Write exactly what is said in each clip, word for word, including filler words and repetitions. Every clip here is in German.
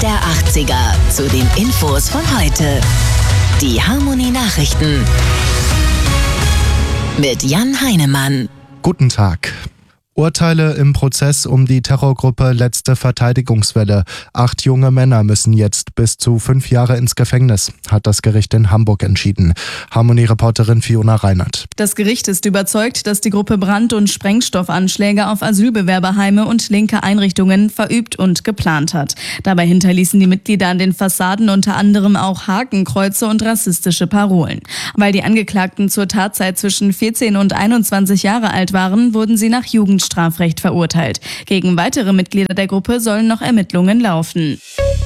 der achtziger zu den Infos von heute. Die Harmony Nachrichten mit Jan Heinemann. Guten Tag. Urteile im Prozess um die Terrorgruppe Letzte Verteidigungswelle. Acht junge Männer müssen jetzt bis zu fünf Jahre ins Gefängnis, hat das Gericht in Hamburg entschieden. Harmony-Reporterin Fiona Reinert. Das Gericht ist überzeugt, dass die Gruppe Brand- und Sprengstoffanschläge auf Asylbewerberheime und linke Einrichtungen verübt und geplant hat. Dabei hinterließen die Mitglieder an den Fassaden unter anderem auch Hakenkreuze und rassistische Parolen. Weil die Angeklagten zur Tatzeit zwischen vierzehn und einundzwanzig Jahre alt waren, wurden sie nach Jugend Strafrecht verurteilt. Gegen weitere Mitglieder der Gruppe sollen noch Ermittlungen laufen.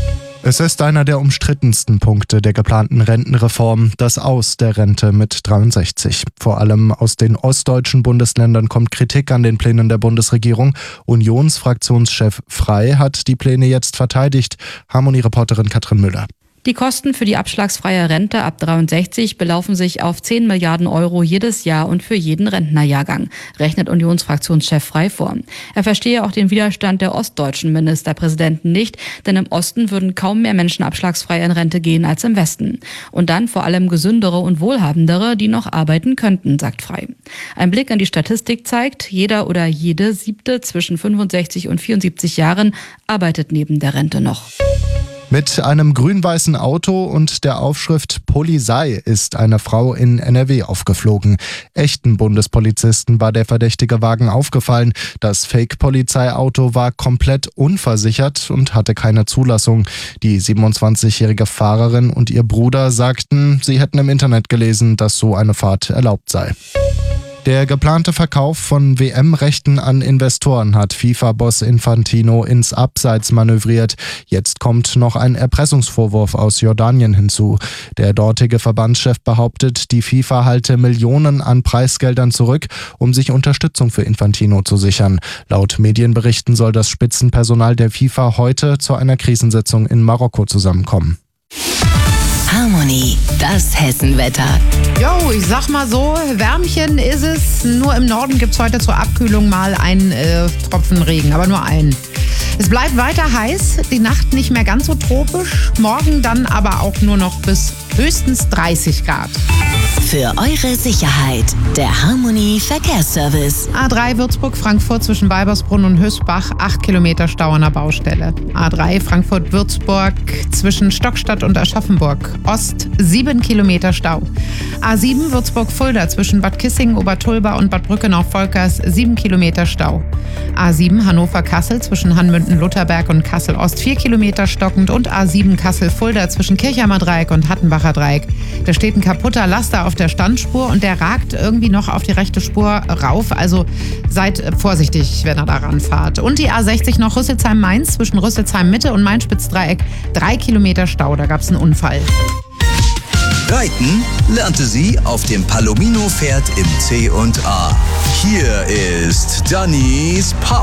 Es ist einer der umstrittensten Punkte der geplanten Rentenreform, das Aus der Rente mit dreiundsechzig. Vor allem aus den ostdeutschen Bundesländern kommt Kritik an den Plänen der Bundesregierung. Unionsfraktionschef Frey hat die Pläne jetzt verteidigt. Harmony-Reporterin Katrin Müller. Die Kosten für die abschlagsfreie Rente ab dreiundsechzig belaufen sich auf zehn Milliarden Euro jedes Jahr und für jeden Rentnerjahrgang, rechnet Unionsfraktionschef Frey vor. Er verstehe auch den Widerstand der ostdeutschen Ministerpräsidenten nicht, denn im Osten würden kaum mehr Menschen abschlagsfrei in Rente gehen als im Westen. Und dann vor allem gesündere und wohlhabendere, die noch arbeiten könnten, sagt Frey. Ein Blick in die Statistik zeigt, jeder oder jede Siebte zwischen fünfundsechzig und vierundsiebzig Jahren arbeitet neben der Rente noch. Mit einem grün-weißen Auto und der Aufschrift Polizei ist eine Frau in N R W aufgeflogen. Echten Bundespolizisten war der verdächtige Wagen aufgefallen. Das Fake-Polizeiauto war komplett unversichert und hatte keine Zulassung. Die siebenundzwanzigjährige Fahrerin und ihr Bruder sagten, sie hätten im Internet gelesen, dass so eine Fahrt erlaubt sei. Der geplante Verkauf von W M-Rechten an Investoren hat FIFA-Boss Infantino ins Abseits manövriert. Jetzt kommt noch ein Erpressungsvorwurf aus Jordanien hinzu. Der dortige Verbandschef behauptet, die FIFA halte Millionen an Preisgeldern zurück, um sich Unterstützung für Infantino zu sichern. Laut Medienberichten soll das Spitzenpersonal der FIFA heute zu einer Krisensitzung in Marokko zusammenkommen. Harmony, das Hessenwetter. Jo, ich sag mal so, Wärmchen ist es. Nur im Norden gibt es heute zur Abkühlung mal einen äh, Tropfen Regen, aber nur einen. Es bleibt weiter heiß, die Nacht nicht mehr ganz so tropisch, morgen dann aber auch nur noch bis höchstens dreißig Grad. Für eure Sicherheit, der Harmony Verkehrsservice. A drei Würzburg-Frankfurt zwischen Weibersbrunn und Hösbach, acht Kilometer Stau an der Baustelle. A drei Frankfurt-Würzburg zwischen Stockstadt und Aschaffenburg Ost, sieben Kilometer Stau. A sieben Würzburg-Fulda zwischen Bad Kissingen, Obertulba und Bad Brückenau-Volkers, sieben Kilometer Stau. A sieben Hannover-Kassel zwischen Hanmünden-Lutherberg und Kassel-Ost, vier Kilometer stockend. Und A sieben Kassel-Fulda zwischen Kirchheimer Dreieck und Hattenbacher Dreieck. Da steht ein kaputter Laster auf der Standspur und der ragt irgendwie noch auf die rechte Spur rauf. Also seid vorsichtig, wenn ihr da ranfahrt. Und die A sechzig noch Rüsselsheim-Mainz zwischen Rüsselsheim-Mitte und Main-Spitz-Dreieck. Drei Kilometer Stau, da gab es einen Unfall. Reiten lernte sie auf dem Palomino-Pferd im C und A. Hier ist Dannys Papa.